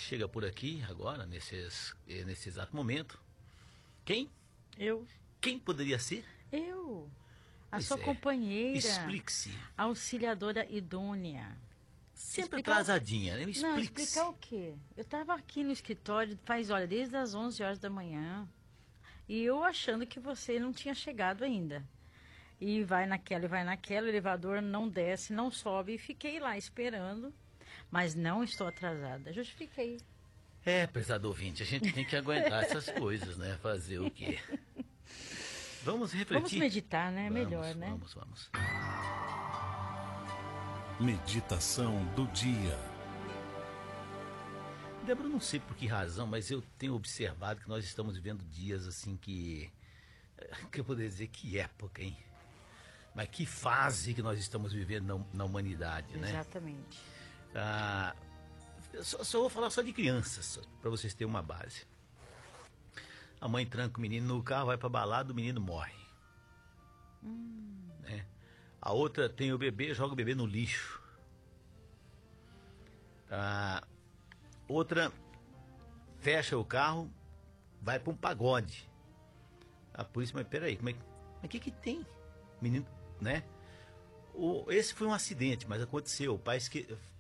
chega por aqui agora, nesse exato momento. Quem? Eu. Quem poderia ser? Eu. A Pois sua é. companheira. Explique-se. Auxiliadora idônea. Sempre Explicar atrasadinha, né? Não, Explique-se. explicar o quê? Eu estava aqui no escritório, olha, desde as 11 horas da manhã. E eu achando que você não tinha chegado ainda. E vai naquela, o elevador não desce, não sobe. E fiquei lá esperando. Mas não estou atrasada. Justifiquei. Prezado ouvinte, a gente tem que aguentar essas coisas, né? Fazer o quê? Vamos refletir. Vamos meditar, né? Vamos, Melhor, né? Vamos. Meditação do dia. Débora, eu não sei por que razão, mas eu tenho observado que nós estamos vivendo dias assim que eu poderia dizer que época, hein? Mas que fase que nós estamos vivendo na humanidade, né? Exatamente. Só vou falar só de crianças, para vocês terem uma base. A mãe tranca o menino no carro, vai pra balada, o menino morre. Né? A outra tem o bebê, joga o bebê no lixo. Outra fecha o carro, vai para um pagode. A polícia, mas peraí, mas o que tem? Menino, né? Esse foi um acidente, mas aconteceu. O pai